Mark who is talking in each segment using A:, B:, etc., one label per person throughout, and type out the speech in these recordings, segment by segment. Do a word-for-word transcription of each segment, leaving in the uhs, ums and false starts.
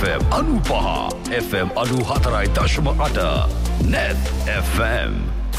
A: F M අනූපහ F M අනූහතරයි දශම අට net F M.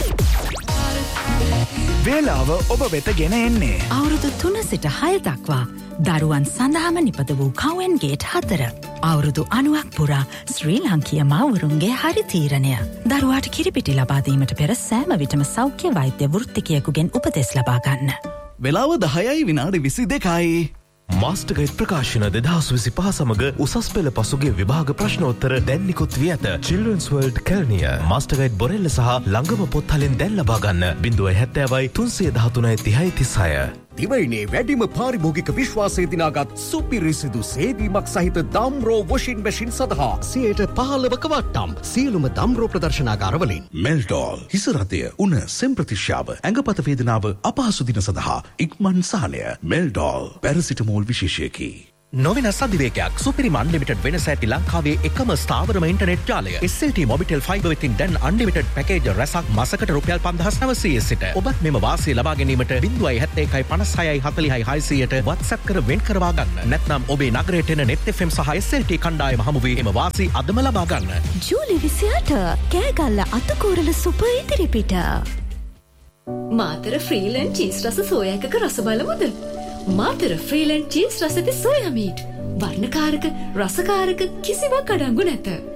B: වේලාව ඔබ වෙත ගෙන එන්නේ
C: අවුරුදු තුන සිට හය දක්වා දරුවන් සඳහාම නිපද වූ කවෙන් ගේට් හතර. අවුරුදු අනුවක් පුරා ශ්‍රී ලංකීය මව්වරුන්ගේ හරි තීරණය. දරුවාට කිරිපිටි ලබා දීමට පෙර සෑම විටම සෞඛ්‍ය වෛද්‍ය වෘත්තිකයෙකුගෙන් උපදෙස් ලබා ගන්න.
B: වෙලාව දහයයි විනාඩි විසි දෙකයි.
D: මාස්ටර්ගයිඩ් ප්‍රකාශන දෙදහස් විසිපහ සමග උසස් පෙළ පසුගේ විභාග ප්‍රශ්නෝත්තර දැන් නිකුත් වී ඇත. චිල්ඩ්‍රන්ස් වර්ල්ඩ් කැලණිය මාස්ටර්ගයිඩ් බොරෙල්ල සහ ළඟම පොත්හලෙන් දැන් ලබා ගන්න. ඩබල් ඔ හැත්තෑවයි තුන්සිය දහතුනයි තිහයි තිස්හය.
E: දිවයිනේ වැඩිම පාරිභෝගික විශ්වාසය දිනාගත් සුපිරිසිදු සේවීමක් සහිත දම්රෝ වොෂින් මැෂින් සඳහා සියයට පහළවක වට්ටම් සියලුම දම්රෝ ප්‍රදර්ශනාගාරවලින්.
F: මෙල්ඩෝල් හිසරතය උණ සෙම් ප්‍රතිශ්‍යාව ඇඟපත වේදනාව අපහසු දින සඳහා ඉක්මන් සහනය. මෙල්ඩෝල් පැරසිටමෝල් විශේෂයකි.
E: නොවෙනස් අධිවේගයක් සුපිරිම අන්ලිමිටඩ් වෙනස ඇති ලංකාවේ එකම ස්ථාවරම ඉන්ටර්නෙට් ජාලය. S L T Mobitel fibre වෙතින් දැන් අන්ලිමිටඩ් පැකේජ් රැසක් මාසකට රුපියල් පන්දහස් නවසීය සිට. ඔබත් මෙම වාසිය ලබා ගැනීමට ඩබල් ඔ හැත්තෑ එකයි පනස් හයයි හතළිහයි හයසීයට WhatsApp කර වෙන් කරවා ගන්න. නැත්නම් ඔබේ නගරයට එන net එෆ් එම් සහ එස් එල් ටී කණ්ඩායම හමු වී එම වාසි අදම ලබා ගන්න.
G: ජූලි විසිඅට කෑගල්ල අතුකෝරළ සුපර් ඉදිරිපිට. මාතර ෆ්‍රීලන්ඩ් චීස් රස සෝයා එකක රස බලමුද? මාතර ෆ්‍රීලන්ඩ් චීස් රස ඇති සෝයා මීට්. වර්ණකාරක රසකාරක කිසිවක් අඩංගු නැත.